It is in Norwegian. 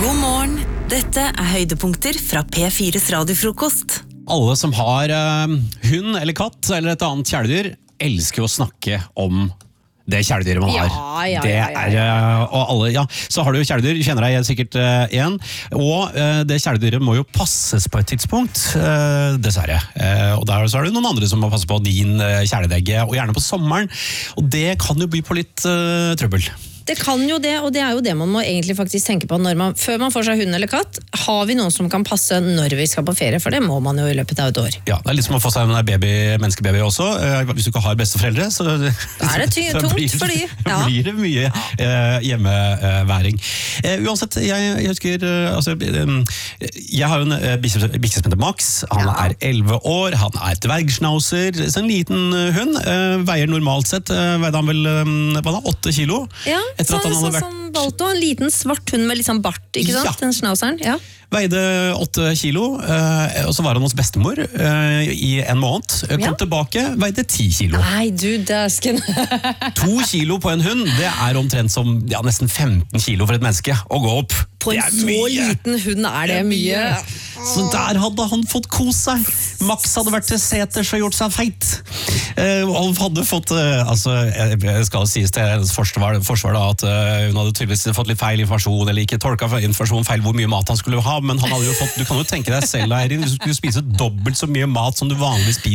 God morgen, dette høydepunkter fra P4's radiofrokost. Alle som har hund eller katt eller et annet kjæledyr elsker å snakke om det kjæledyret man har. Og alle, så har du jo kjæledyr, kjenner deg sikkert igjen. Og det kjæledyret må jo passes på et tidspunkt, dessverre. Og der så er det noen andre som må passe på din kjæledegge, og gjerne på sommeren. Og det kan jo by på litt trøbbel. Det kan jo det, og det er jo det man må egentlig faktisk tenke på før man får seg hund eller katt. Har vi noen som kan passe når vi skal på ferie, for det må man jo i løpet av et år. Ja, det er litt som å få seg en menneskebaby også. Hvis du ikke har besteforeldre, så da er det tungt for de. Ja. Blir det mye hjemmeværing. Uansett, jeg husker, jeg har jo en bikkje som heter Max. Han er 11 år, han er dvergschnauzer, så en liten hund, veier normalt sett, veide han vel 8 kilo. Ja, sånn Balto, en liten svart hund med litt sånn bart, ikke sant? Den schnauzeren, ja. Veide 8 kilo, og så var han hos bestemor i en måned. Kom tilbake, veide 10 kilo. Nei, du dæsken. 2 kilo på en hund, det er omtrent som nesten 15 kilo for et menneske å gå opp. På en så liten hund er det mye. Så der hadde han fått kos seg. Max hadde vært til seters og gjort seg feit. Og han hadde fått, jeg skal sies til hennes forsvar da, at hun hadde tydeligvis fått litt feil informasjon, eller ikke tolka informasjon feil hvor mye mat han skulle ha, men han hadde jo fått, du kan jo tenke deg selv, Eirin, hvis du skulle spise dobbelt så mye mat som du vanligvis spiser,